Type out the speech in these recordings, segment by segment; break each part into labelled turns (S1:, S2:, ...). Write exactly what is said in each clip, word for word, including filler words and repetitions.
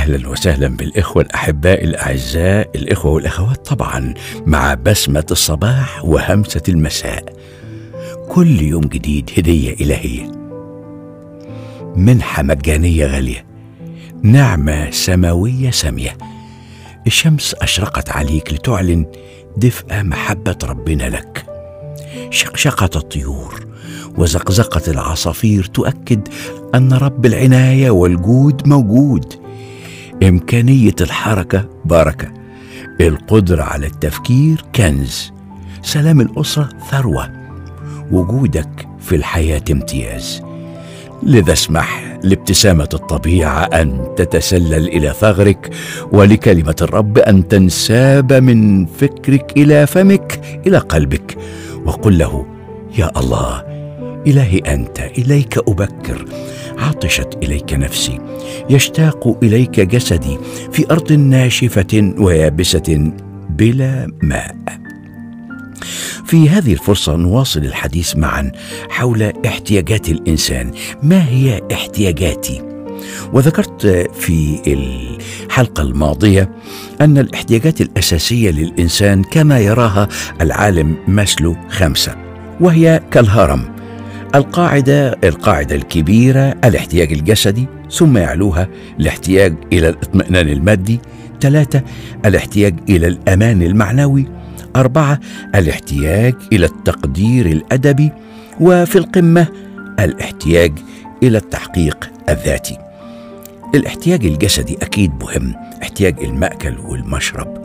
S1: أهلا وسهلا بالإخوة الأحباء الأعزاء، الإخوة والأخوات طبعا، مع بسمة الصباح وهمسة المساء. كل يوم جديد هدية إلهية، منحة مجانية غالية، نعمة سماوية سامية. الشمس أشرقت عليك لتعلن دفء محبة ربنا لك. شقشقة الطيور وزقزقة العصافير تؤكد أن رب العناية والجود موجود. إمكانية الحركة بركة، القدرة على التفكير كنز، سلام الأسرة ثروة، وجودك في الحياة امتياز. لذا اسمح لابتسامة الطبيعة أن تتسلل إلى ثغرك، ولكلمة الرب أن تنساب من فكرك إلى فمك إلى قلبك، وقل له: يا الله إلهي أنت، إليك أبكر، عطشت إليك نفسي، يشتاق إليك جسدي في أرض ناشفة ويابسة بلا ماء. في هذه الفرصة نواصل الحديث معا حول احتياجات الإنسان. ما هي احتياجاتي؟ وذكرت في الحلقة الماضية أن الاحتياجات الأساسية للإنسان كما يراها العالم ماسلو خمسة، وهي كالهرم. القاعدة القاعدة الكبيرة الاحتياج الجسدي، ثم يعلوها الاحتياج إلى الاطمئنان المادي، ثلاثة الاحتياج إلى الأمان المعنوي، أربعة الاحتياج إلى التقدير الأدبي، وفي القمة الاحتياج إلى التحقيق الذاتي. الاحتياج الجسدي أكيد مهم، احتياج المأكل والمشرب،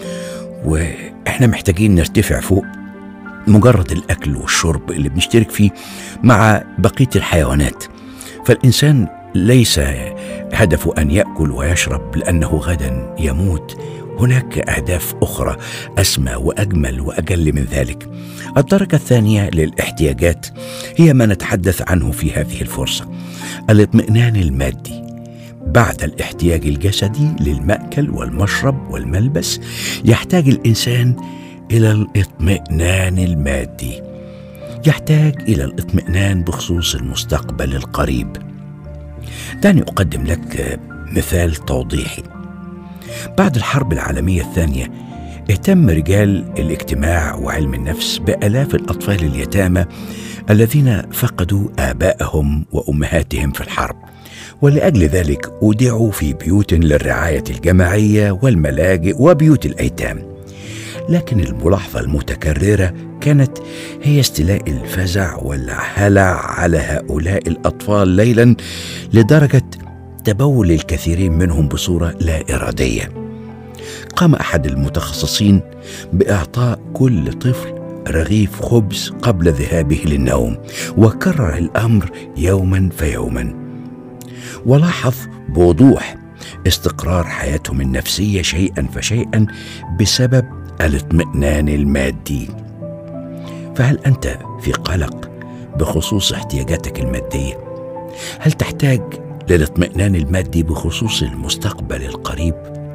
S1: وإحنا محتاجين نرتفع فوق مجرد الأكل والشرب اللي بنشترك فيه مع بقية الحيوانات. فالإنسان ليس هدفه أن يأكل ويشرب لأنه غدا يموت، هناك أهداف أخرى أسمى وأجمل وأجل من ذلك. الدرجة الثانية للاحتياجات هي ما نتحدث عنه في هذه الفرصة: الاطمئنان المادي. بعد الاحتياج الجسدي للمأكل والمشرب والملبس، يحتاج الإنسان إلى الاطمئنان المادي، يحتاج إلى الاطمئنان بخصوص المستقبل القريب. دعني أقدم لك مثال توضيحي. بعد الحرب العالمية الثانية اهتم رجال الاجتماع وعلم النفس بآلاف الأطفال اليتامى الذين فقدوا آبائهم وأمهاتهم في الحرب، ولأجل ذلك أودعوا في بيوت للرعاية الجماعية والملاجئ وبيوت الأيتام. لكن الملاحظة المتكررة كانت هي استيلاء الفزع والهلع على هؤلاء الأطفال ليلا، لدرجة تبول الكثيرين منهم بصورة لا إرادية. قام أحد المتخصصين بإعطاء كل طفل رغيف خبز قبل ذهابه للنوم، وكرر الأمر يوما فيوما، ولاحظ بوضوح استقرار حياتهم النفسية شيئا فشيئا بسبب الاطمئنان المادي. فهل أنت في قلق بخصوص احتياجاتك المادية؟ هل تحتاج للاطمئنان المادي بخصوص المستقبل القريب؟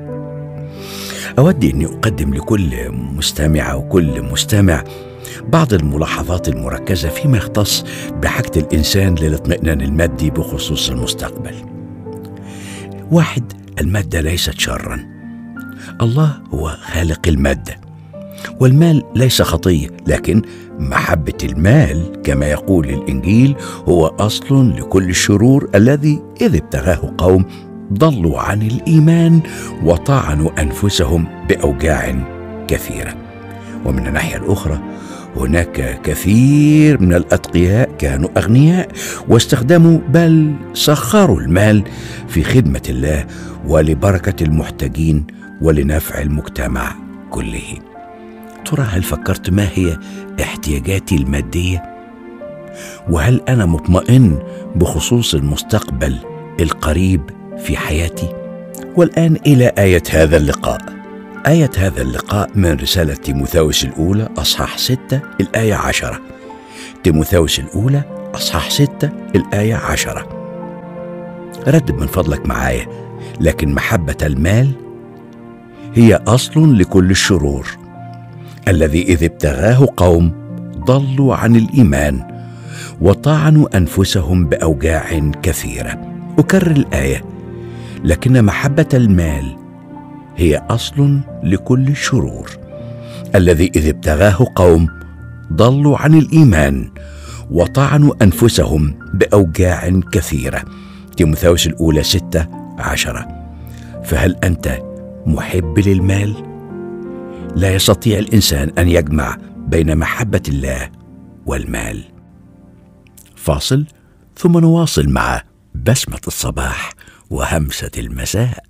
S1: أود أني أقدم لكل مستمعة وكل مستمع بعض الملاحظات المركزة فيما يختص بحاجة الإنسان للاطمئنان المادي بخصوص المستقبل. واحد، المادة ليست شرا. الله هو خالق المادة، والمال ليس خطية، لكن محبة المال كما يقول الإنجيل هو أصل لكل الشرور، الذي إذ ابتغاه قوم ضلوا عن الإيمان وطعنوا أنفسهم بأوجاع كثيرة. ومن الناحية الأخرى هناك كثير من الأتقياء كانوا أغنياء واستخدموا بل سخروا المال في خدمة الله ولبركة المحتاجين ولنفع المجتمع كله. ترى هل فكرت ما هي احتياجاتي المادية؟ وهل أنا مطمئن بخصوص المستقبل القريب في حياتي؟ والآن إلى آية هذا اللقاء. آية هذا اللقاء من رسالة تيموثاوس الأولى أصحاح ستة الآية عشرة. تيموثاوس الأولى أصحاح ستة الآية عشرة. ردد من فضلك معايا: لكن محبة المال هي أصل لكل الشرور، الذي إذ ابتغاه قوم ضلوا عن الإيمان وطعنوا أنفسهم بأوجاع كثيرة. أكرر الآية: لكن محبة المال هي أصل لكل الشرور، الذي إذ ابتغاه قوم ضلوا عن الإيمان وطعنوا أنفسهم بأوجاع كثيرة. تيموثاوس الأولى ستة عشرة. فهل أنت محب للمال؟ لا يستطيع الإنسان أن يجمع بين محبة الله والمال. فاصل ثم نواصل مع بسمة الصباح وهمسة المساء.